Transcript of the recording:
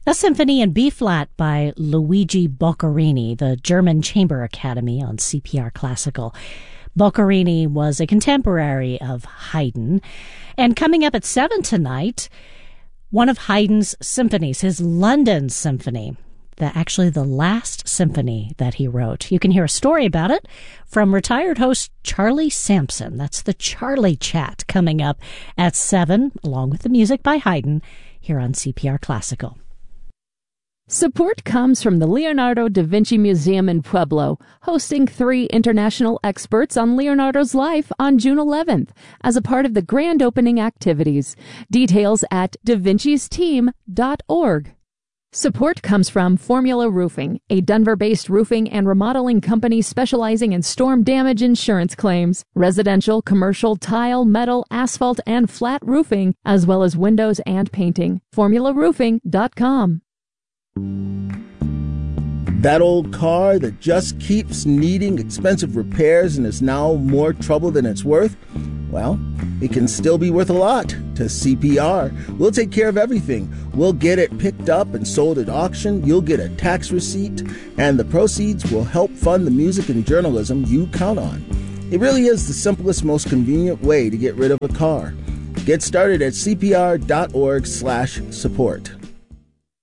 A Symphony in B-flat by Luigi Boccherini, the German Chamber Academy on CPR Classical. Boccherini was a contemporary of Haydn. And coming up at 7 tonight, one of Haydn's symphonies, his London Symphony, actually the last symphony that he wrote. You can hear a story about it from retired host Charlie Sampson. That's the Charlie Chat coming up at 7, along with the music by Haydn, here on CPR Classical. Support comes from the Leonardo da Vinci Museum in Pueblo, hosting 3 international experts on Leonardo's life on June 11th as a part of the grand opening activities. Details at davincisteam.org. Support comes from Formula Roofing, a Denver-based roofing and remodeling company specializing in storm damage insurance claims, residential, commercial, tile, metal, asphalt, and flat roofing, as well as windows and painting. FormulaRoofing.com. That old car that just keeps needing expensive repairs and is now more trouble than it's worth? Well, it can still be worth a lot to CPR. We'll take care of everything. We'll get it picked up and sold at auction. You'll get a tax receipt, and the proceeds will help fund the music and journalism you count on. It really is the simplest, most convenient way to get rid of a car. Get started at cpr.org/support.